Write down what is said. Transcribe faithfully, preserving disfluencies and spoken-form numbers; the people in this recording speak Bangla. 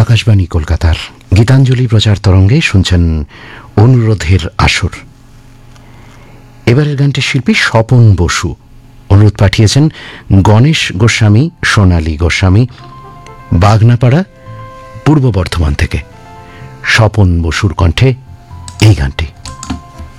আকাশবাণী কলকাতার গীতাঞ্জলি প্রচার তরঙ্গে শুনছেন অনুরোধের আসর। এবারের গানটির শিল্পী স্বপন বসু। অনুরোধ পাঠিয়েছেন গণেশ গোস্বামী, সোনালী গোস্বামী, বাগনাপাড়া, পূর্ব বর্ধমান থেকে। স্বপন বসুর কণ্ঠে এই গানটি।